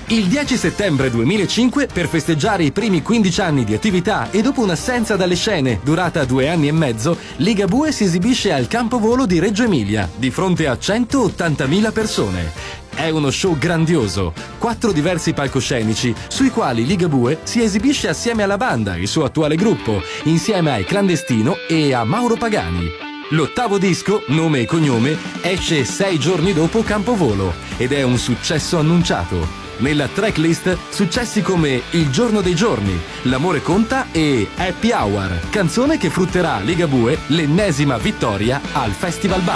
Il 10 settembre 2005, per festeggiare i primi 15 anni di attività e dopo un'assenza dalle scene durata 2 anni e mezzo, Ligabue si esibisce al Campovolo di Reggio Emilia, di fronte a 180.000 persone. È uno show grandioso, 4 diversi palcoscenici, sui quali Ligabue si esibisce assieme alla banda, il suo attuale gruppo, insieme ai Clandestino e a Mauro Pagani. L'8º disco, nome e cognome, esce 6 giorni dopo Campovolo ed è un successo annunciato. Nella tracklist successi come Il giorno dei giorni, L'amore conta e Happy Hour, canzone che frutterà a Ligabue l'ennesima vittoria al Festival Bar.